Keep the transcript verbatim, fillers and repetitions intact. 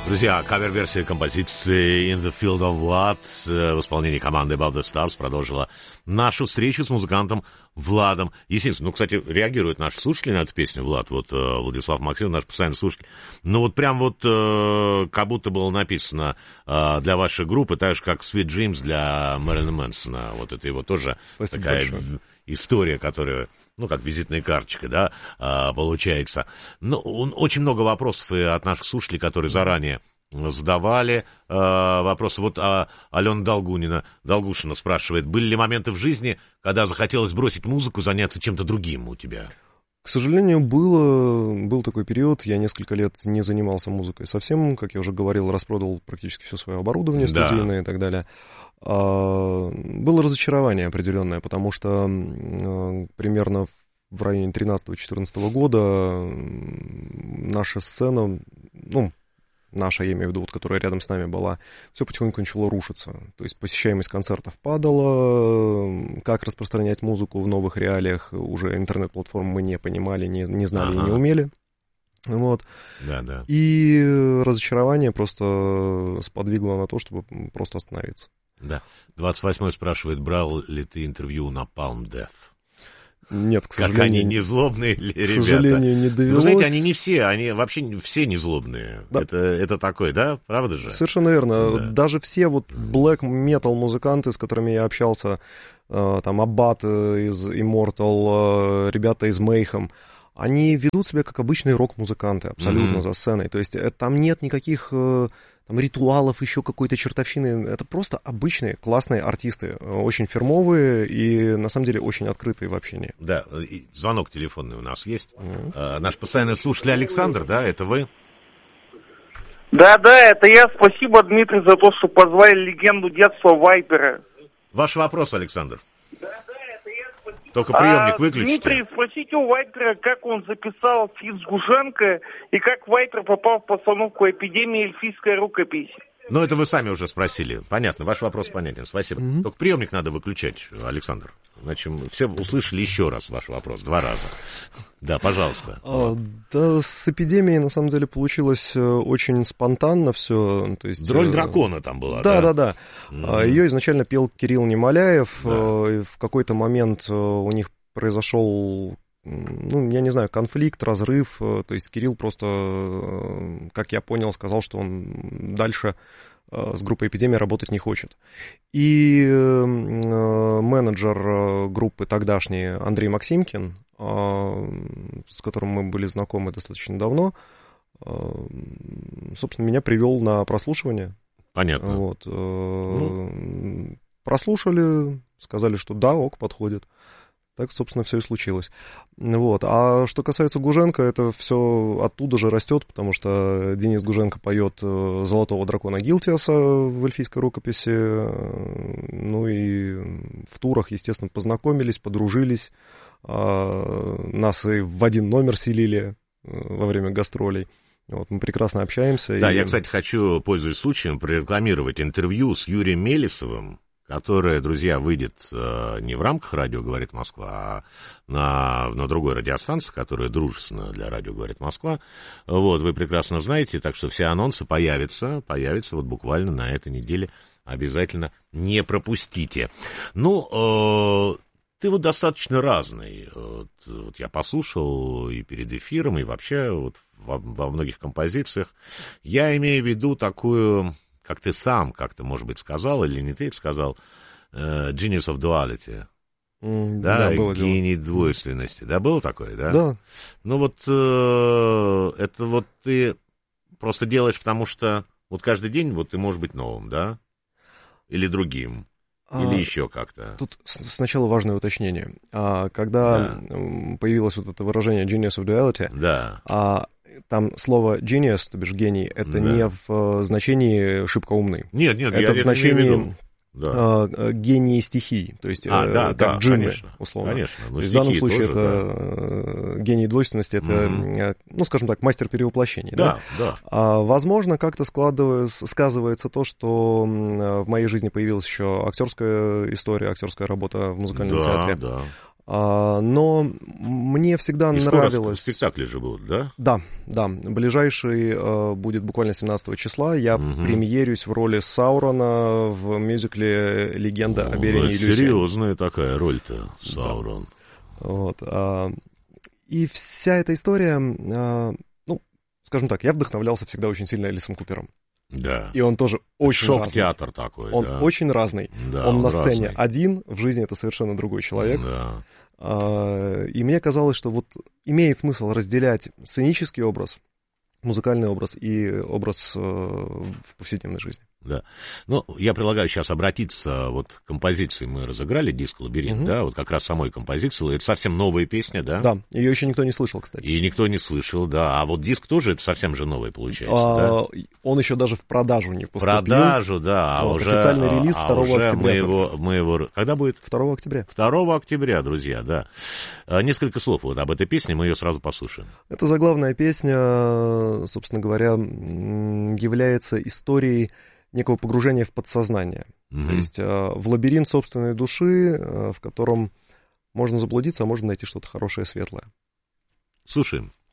Друзья, кавер-версия композиции In the Field of Blood в исполнении команды Above the Stars продолжила нашу встречу с музыкантом Владом Есинским. Ну, кстати, реагируют наши слушатели на эту песню, Влад, вот Владислав Максимов, наш постоянный слушатель. Ну, вот прям вот э, как будто было написано э, для вашей группы, так же, как Sweet Dreams для Мэрилина Мэнсона. Вот это его тоже Спасибо такая большое. История, которая... ну, как визитная карточка, да, получается. Ну, очень много вопросов и от наших слушателей, которые заранее задавали вопросы. Вот а, Алена Долгунина, Долгушина спрашивает, были ли моменты в жизни, когда захотелось бросить музыку, заняться чем-то другим у тебя? К сожалению, было, был такой период, я несколько лет не занимался музыкой совсем, как я уже говорил, распродал практически все свое оборудование студийное, да, и так далее. Было разочарование определенное, потому что примерно в районе тринадцатого-четырнадцатого года наша сцена, ну, наша, я имею в виду, вот, которая рядом с нами была, все потихоньку начало рушиться. То есть посещаемость концертов падала, как распространять музыку в новых реалиях, уже интернет-платформ мы не понимали, не, не знали ага. и не умели. Вот. Да, да. И разочарование просто сподвигло на то, чтобы просто остановиться. Да. двадцать восьмой спрашивает, брал ли ты интервью на Palm Death? Нет, к сожалению. Как они не злобные ли, ребята? К сожалению, не довелось. Вы знаете, они не все, они вообще все не злобные. Да. Это, это такой, да? Правда же? Совершенно верно. Да. Даже все вот black metal музыканты, с которыми я общался, там, Аббат из Immortal, ребята из Mayhem, они ведут себя как обычные рок-музыканты абсолютно mm-hmm. за сценой. То есть там нет никаких... там, ритуалов, еще какой-то чертовщины. Это просто обычные классные артисты, очень фирмовые и, на самом деле, очень открытые в общении. Да, и звонок телефонный у нас есть. Mm-hmm. А, наш постоянный слушатель Александр, да, это вы? Да, да, это я. Спасибо, Дмитрий, за то, что позвали легенду детства Вайпера. Ваш вопрос, Александр. Только приемник а, выключите. Дмитрий, спросите у Вайпера, как он записал фит с Гуженко и как Вайпер попал в постановку «Эпидемия эльфийской рукописи». Ну, это вы сами уже спросили. Понятно, ваш вопрос понятен. Спасибо. Mm-hmm. Только приемник надо выключать, Александр. Значит, все услышали еще раз ваш вопрос, два раза. Да, пожалуйста. А, да, с «Эпидемией», на самом деле, получилось очень спонтанно все. То есть, роль дракона там была, да? Да, да, да. Mm-hmm. Ее изначально пел Кирилл Немоляев. Да. В какой-то момент у них произошел... ну, я не знаю, конфликт, разрыв, то есть Кирилл просто, как я понял, сказал, что он дальше с группой «Эпидемия» работать не хочет. И менеджер группы тогдашний Андрей Максимкин, с которым мы были знакомы достаточно давно, собственно, меня привел на прослушивание. Понятно. Вот. Ну. Прослушали, сказали, что да, ок, подходит. Так, собственно, все и случилось. Вот. А что касается Гуженко, это все оттуда же растет, потому что Денис Гуженко поет «Золотого дракона» Гилтиаса в эльфийской рукописи. Ну и в турах, естественно, познакомились, подружились. Нас и в один номер селили во время гастролей. Вот, мы прекрасно общаемся. Да, и... я, кстати, хочу, пользуясь случаем, прорекламировать интервью с Юрием Мелесовым, которое, друзья, выйдет э, не в рамках «Радио говорит Москва», а на, на другой радиостанции, которая дружественна для «Радио говорит Москва». Вот, вы прекрасно знаете, так что все анонсы появятся, появятся вот буквально на этой неделе. Обязательно не пропустите. Ну, э, ты вот достаточно разный. Вот, вот я послушал и перед эфиром, и вообще вот во, во многих композициях. Я имею в виду такую... как ты сам как-то, может быть, сказал, или не ты это сказал, uh, Genius of Duality, mm, да, да, было гений дело. Двойственности, да, было такое, да? Да. Ну вот uh, это вот ты просто делаешь, потому что вот каждый день вот ты можешь быть новым, да, или другим, а, или еще как-то. Тут сначала важное уточнение. А, когда да. появилось вот это выражение Genius of Duality, да. а там слово genius, то бишь гений, это да. не в значении шибко умный. Нет, нет, это я в значении да. э, гении стихий, то есть а, э, да, как да, джинны, конечно, условно. Конечно. То есть в данном случае тоже, это да. гений двойственности, это, mm-hmm. ну, скажем так, мастер перевоплощений. Да, да. да. А, возможно, как-то складывается, сказывается то, что в моей жизни появилась еще актерская история, актерская работа в музыкальном да, театре. Да. Но мне всегда и нравилось... спектакли же будут, да? Да, да. Ближайший будет буквально семнадцатого числа. Я угу. премьерюсь в роли Саурона в мюзикле «Легенда о Берене и Люсии». Серьезная такая роль-то, Саурон. Да. Вот. И вся эта история, ну, скажем так, я вдохновлялся всегда очень сильно Элисом Купером. Да. И он тоже очень Шок разный. Шок-театр такой, Он да. очень разный. Да, он, он на сцене разный. один, в жизни это совершенно другой человек. Да. И мне казалось, что вот имеет смысл разделять сценический образ, музыкальный образ и образ в повседневной жизни. Да. Ну, я предлагаю сейчас обратиться вот к композиции. Мы разыграли диск «Лабиринт», угу. да, вот как раз самой композиции. Это совсем новая песня, да? Да, ее еще никто не слышал, кстати. И никто не слышал, да. А вот диск тоже это совсем же новый, получается, а, да? Он еще даже в продажу не поступил. В продажу, да. А вот, уже, официальный релиз а второго уже октября. Мы его, мы его... Когда будет? второго октября. второго октября, друзья, да. Несколько слов вот об этой песне, мы ее сразу послушаем. Это заглавная песня, собственно говоря, является историей некого погружения в подсознание. Mm-hmm. То есть в лабиринт собственной души, в котором можно заблудиться, а можно найти что-то хорошее, светлое. Слушаем.